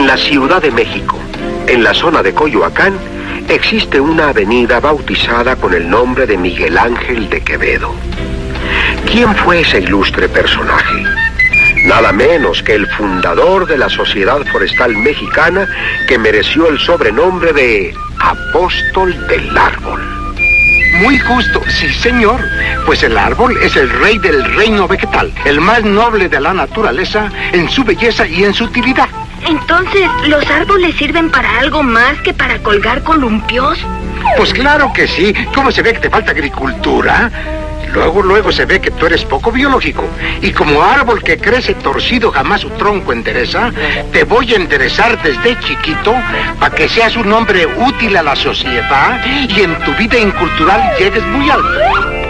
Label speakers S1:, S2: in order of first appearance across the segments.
S1: la Ciudad de México, en la zona de Coyoacán, existe una avenida bautizada con el nombre de Miguel Ángel de Quevedo. ¿Quién fue ese ilustre personaje? Nada menos que el fundador de la Sociedad Forestal Mexicana, que mereció el sobrenombre de Apóstol del Árbol.
S2: Muy justo, sí señor, pues el árbol es el rey del reino vegetal, el más noble de la naturaleza en su belleza y en su utilidad.
S3: Entonces, ¿los árboles sirven para algo más que para colgar columpios?
S2: Pues claro que sí. ¿Cómo se ve que te falta agricultura? Luego se ve que tú eres poco biológico. Y como árbol que crece torcido jamás su tronco endereza, te voy a enderezar desde chiquito para que seas un hombre útil a la sociedad y en tu vida incultural llegues muy alto.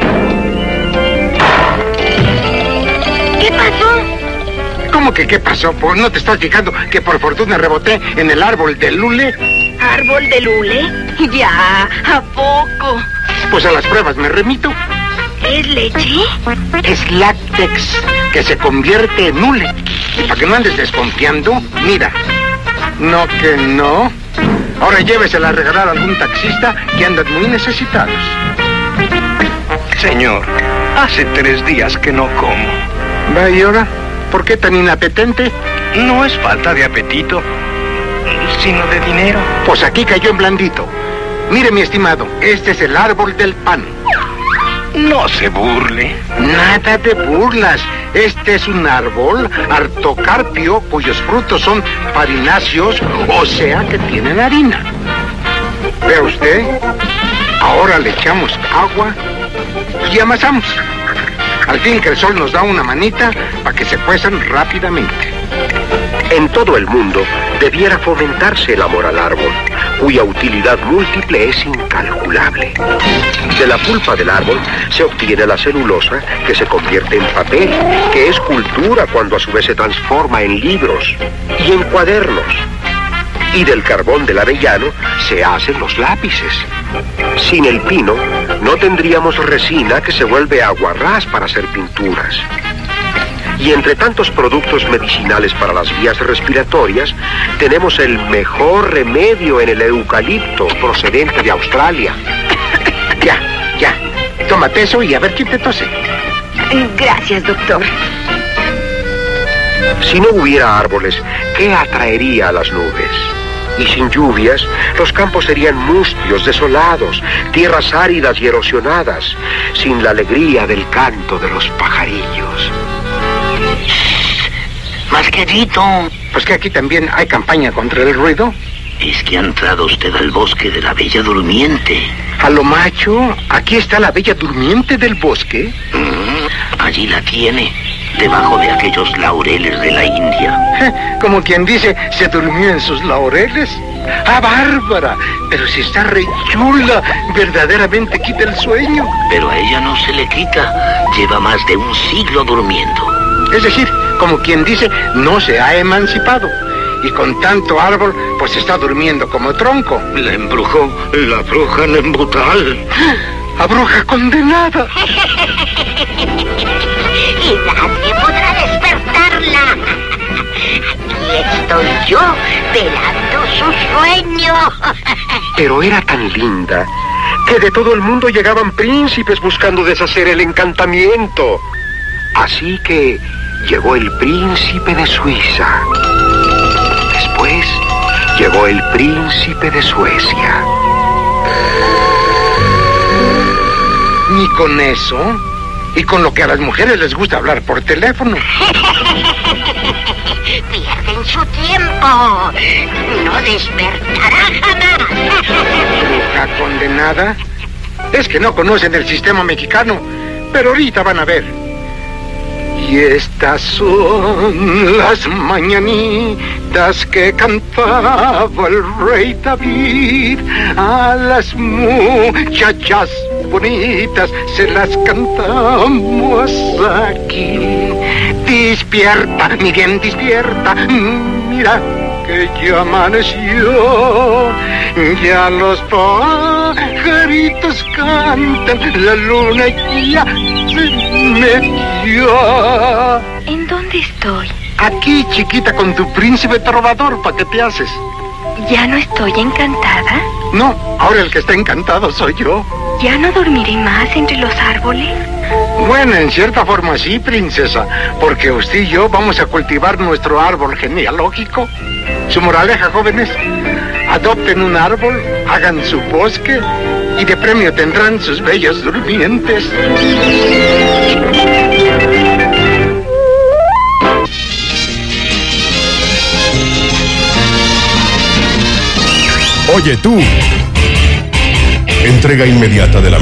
S3: ¿Qué pasó?
S2: ¿Cómo que qué pasó? Pues ¿no te estás fijando que por fortuna reboté en el árbol del hule?
S3: ¿Árbol del hule? Ya, ¿a poco?
S2: Pues a las pruebas me remito.
S3: ¿Es leche?
S2: Es láctex, que se convierte en hule. Y para que no andes desconfiando, mira. No que no. Ahora llévesela a regalar a algún taxista que andan muy necesitados.
S4: Señor, hace 3 días que no como.
S2: ¿Va y ahora? ¿Por qué tan inapetente?
S4: No es falta de apetito, sino de dinero.
S2: Pues aquí cayó en blandito. Mire, mi estimado, este es el árbol del pan.
S4: No se burle.
S2: Nada de burlas. Este es un árbol artocarpio cuyos frutos son farináceos, o sea que tienen harina. Vea usted, ahora le echamos agua y amasamos. Al fin que el sol nos da una manita para que se cuezan rápidamente.
S1: En todo el mundo debiera fomentarse el amor al árbol, cuya utilidad múltiple es incalculable. De la pulpa del árbol se obtiene la celulosa, que se convierte en papel, que es cultura cuando a su vez se transforma en libros y en cuadernos. Y del carbón del avellano se hacen los lápices. Sin el pino no tendríamos resina, que se vuelve aguarrás para hacer pinturas. Y entre tantos productos medicinales para las vías respiratorias, tenemos el mejor remedio en el eucalipto, procedente de Australia.
S2: Ya, tómate eso y a ver quién te tose.
S3: Gracias, doctor.
S1: Si no hubiera árboles, ¿qué atraería a las nubes? Y sin lluvias, los campos serían mustios, desolados, tierras áridas y erosionadas, sin la alegría del canto de los pajarillos.
S5: Más quedito.
S2: Pues que aquí también hay campaña contra el ruido.
S5: Es que ha entrado usted al bosque de la Bella Durmiente.
S2: A lo macho, aquí está la Bella Durmiente del bosque.
S5: Allí la tiene, debajo de aquellos laureles de la India.
S2: Como quien dice, se durmió en sus laureles. ¡Ah, bárbara! Pero si está re chula, verdaderamente quita el sueño.
S5: Pero a ella no se le quita, lleva más de 1 siglo durmiendo.
S2: Es decir, como quien dice, no se ha emancipado. Y con tanto árbol, pues está durmiendo como tronco.
S5: La embrujó la bruja Nembutal.
S2: ¡A bruja condenada!
S6: Y nadie podrá despertarla. Aquí estoy yo, velando su sueño.
S1: Pero era tan linda que de todo el mundo llegaban príncipes buscando deshacer el encantamiento. Así que llegó el príncipe de Suiza. Después llegó el príncipe de Suecia.
S2: Ni con eso, y con lo que a las mujeres les gusta hablar por teléfono.
S6: Pierden su tiempo. No despertará jamás.
S2: ¿Bruja condenada? Es que no conocen el sistema mexicano, pero ahorita van a ver. Y estas son las mañanitas que cantaba el rey David. A las muchachas bonitas se las cantamos aquí. Despierta, mi bien, despierta. Mira que ya amaneció. Ya los pajaritos cantan. La luna ya se metió.
S3: ¿En dónde estoy?
S2: Aquí, chiquita, con tu príncipe trovador, ¿para qué te haces?
S3: ¿Ya no estoy encantada?
S2: No, ahora el que está encantado soy yo.
S3: ¿Ya no dormiré más entre los árboles?
S2: Bueno, en cierta forma sí, princesa, porque usted y yo vamos a cultivar nuestro árbol genealógico. Su moraleja, jóvenes, adopten un árbol, hagan su bosque y de premio tendrán sus bellos durmientes.
S7: Oye tú, entrega inmediata de la